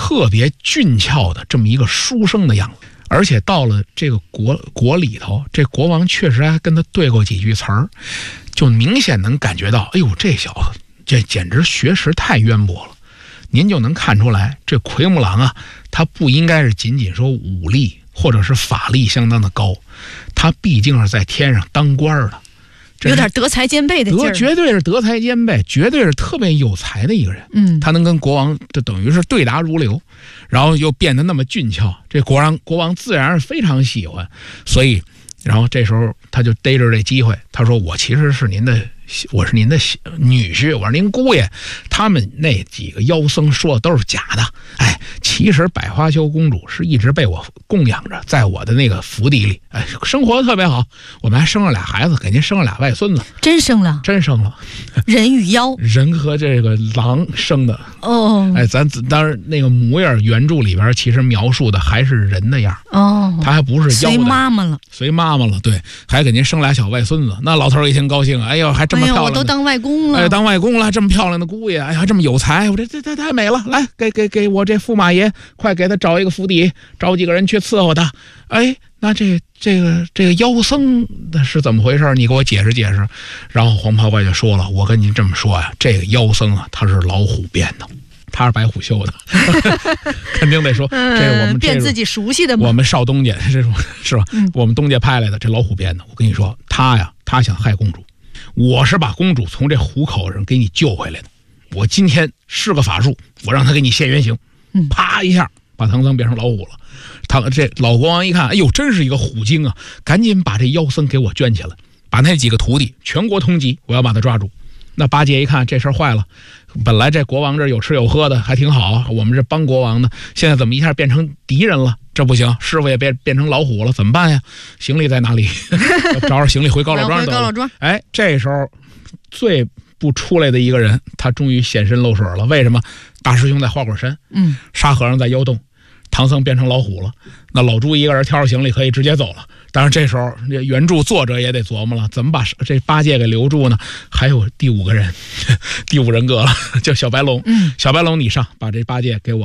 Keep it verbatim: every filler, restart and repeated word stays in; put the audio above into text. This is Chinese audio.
特别俊俏的这么一个书生的样子。而且到了这个国国里头，这国王确实还跟他对过几句词儿，就明显能感觉到，哎呦，这小子这简直学识太渊博了。您就能看出来，这奎木狼啊，他不应该是仅仅说武力或者是法力相当的高，他毕竟是在天上当官的， 有点德才兼备的劲儿， 绝对是德才兼备，绝对是特别有才的一个人。 嗯， 他能跟国王就等于是对答如流，然后又变得那么俊俏，这国王国王自然是非常喜欢，所以，然后这时候他就逮着这机会，他说：“我其实是您的。”我是您的女婿，我是您姑爷。他们那几个妖僧说的都是假的。哎，其实百花羞公主是一直被我供养着，在我的那个府邸里，哎，生活的特别好。我们还生了俩孩子，给您生了俩外孙子。 真生了？ 真生了。 人与妖， 人和这个狼生的。 哦， 哎，咱当然那个模样，原著里边其实描述的还是人的样。 哦， 他还不是妖的。 随妈妈了， 随妈妈了，对，还给您生俩小外孙子。那老头一听高兴，哎呦，还这么。 哎、我都当外公了， 哎，当外公了，这么漂亮的姑爷，哎呀，这么有才，我这这这太美了！来，给给给我这驸马爷，快给他找一个府邸，找几个人去伺候他。哎，那这这个这个妖僧是怎么回事？你给我解释解释。然后黄袍怪就说了，我跟您这么说呀，这个妖僧啊，他是老虎变的。他是白虎绣的，肯定得说， 嗯、 这我们变自己熟悉的嘛。 我们少东家这种是吧、嗯？我们东家派来的这老虎变的。我跟你说，他呀，他想害公主。我是把公主从这虎口上给你救回来的。我今天施个法术，我让他给你现原形，啪一下把唐僧变成老虎了。唐这老国王一看，哎呦，真是一个虎精啊！赶紧把这妖僧给我圈起来，把那几个徒弟全国通缉，我要把他抓住。那八戒一看这事儿坏了，本来这国王这有吃有喝的还挺好，我们这帮国王的，现在怎么一下变成敌人了？这不行，师傅也变变成老虎了，怎么办呀？行李在哪里？找着行李回高老庄走。 高老庄。 哎，这时候最不出来的一个人，他终于显身露水了。为什么？大师兄在花果山， 嗯， 沙和尚在妖洞，唐僧变成老虎了。那老猪一个人挑着行李可以直接走了。当然这时候原著作者也得琢磨了，怎么把这八戒给留住呢？还有第五个人，第五人格了，叫小白龙。 嗯， 小白龙你上，把这八戒给我